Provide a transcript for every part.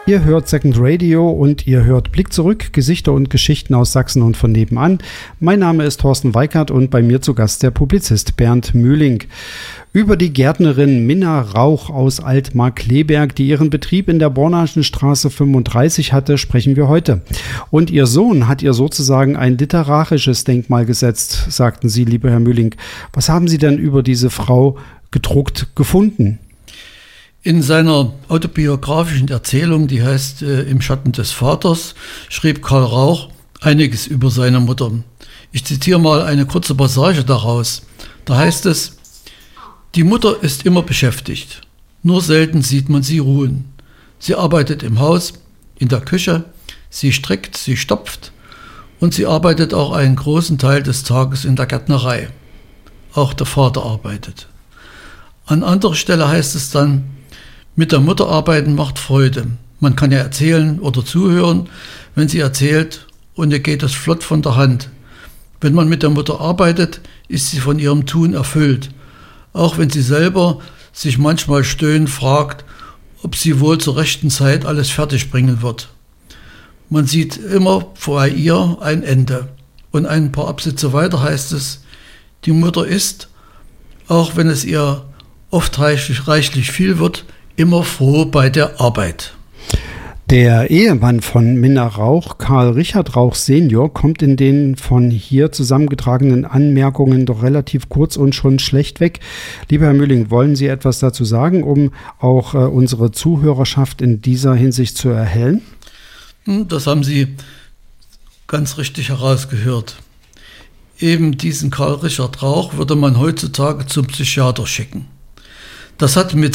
Ihr hört Second Radio und ihr hört Blick zurück, Gesichter und Geschichten aus Sachsen und von nebenan. Mein Name ist Thorsten Weikert und bei mir zu Gast der Publizist Bernd Mühling. Über die Gärtnerin Minna Rauch aus Altmark-Kleberg, die ihren Betrieb in der Bornaschen Straße 35 hatte, sprechen wir heute. Und ihr Sohn hat ihr sozusagen ein literarisches Denkmal gesetzt, sagten Sie, lieber Herr Mühling. Was haben Sie denn über diese Frau gedruckt gefunden? In seiner autobiografischen Erzählung, die heißt Im Schatten des Vaters, schrieb Karl Rauch einiges über seine Mutter. Ich zitiere mal eine kurze Passage daraus. Da heißt es: Die Mutter ist immer beschäftigt. Nur selten sieht man sie ruhen. Sie arbeitet im Haus, in der Küche, sie strickt, sie stopft und sie arbeitet auch einen großen Teil des Tages in der Gärtnerei. Auch der Vater arbeitet. An anderer Stelle heißt es dann: Mit der Mutter arbeiten macht Freude. Man kann ja erzählen oder zuhören, wenn sie erzählt, und ihr geht es flott von der Hand. Wenn man mit der Mutter arbeitet, ist sie von ihrem Tun erfüllt. Auch wenn sie selber sich manchmal stöhnend fragt, ob sie wohl zur rechten Zeit alles fertig bringen wird. Man sieht immer vor ihr ein Ende. Und ein paar Absätze weiter heißt es: Die Mutter ist, auch wenn es ihr oft reichlich viel wird, immer froh bei der Arbeit. Der Ehemann von Minna Rauch, Karl Richard Rauch Senior, kommt in den von hier zusammengetragenen Anmerkungen doch relativ kurz und schon schlecht weg. Lieber Herr Mühling, wollen Sie etwas dazu sagen, um auch unsere Zuhörerschaft in dieser Hinsicht zu erhellen? Das haben Sie ganz richtig herausgehört. Eben diesen Karl Richard Rauch würde man heutzutage zum Psychiater schicken. Das hat mit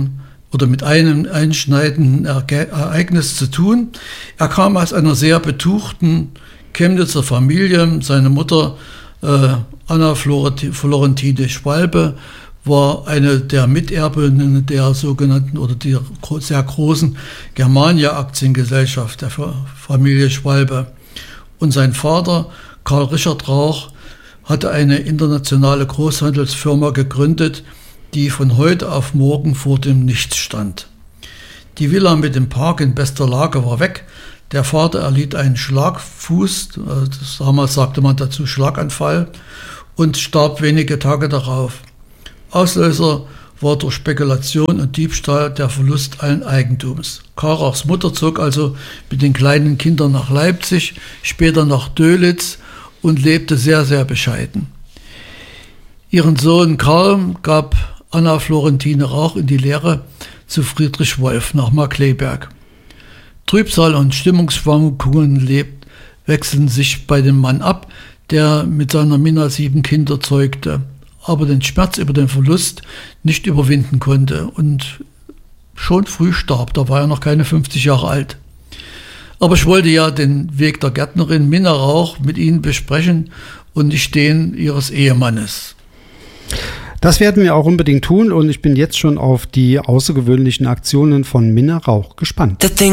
einem einschneidenden Ereignis zu tun. Er kam aus einer sehr betuchten Chemnitzer Familie. Seine Mutter, Anna Florentine Schwalbe, war eine der Miterbinnen der sogenannten oder der sehr großen Germania-Aktiengesellschaft der Familie Schwalbe. Und sein Vater, Karl Richard Rauch, hatte eine internationale Großhandelsfirma gegründet, die von heute auf morgen vor dem Nichts stand. Die Villa mit dem Park in bester Lage war weg. Der Vater erlitt einen Schlagfuß, damals sagte man dazu Schlaganfall, und starb wenige Tage darauf. Auslöser war durch Spekulation und Diebstahl der Verlust allen Eigentums. Karl Rauchs Mutter zog also mit den kleinen Kindern nach Leipzig, später nach Dölitz und lebte sehr, sehr bescheiden. Ihren Sohn Karl gab Anna Florentine Rauch in die Lehre zu Friedrich Wolf nach Markkleeberg. Trübsal und Stimmungsschwankungen wechseln sich bei dem Mann ab, der mit seiner Minna 7 Kinder zeugte, aber den Schmerz über den Verlust nicht überwinden konnte und schon früh starb. Da war er noch keine 50 Jahre alt. Aber ich wollte ja den Weg der Gärtnerin Minna Rauch mit Ihnen besprechen und nicht den Ihres Ehemannes. Das werden wir auch unbedingt tun und ich bin jetzt schon auf die außergewöhnlichen Aktionen von Minna Rauch gespannt.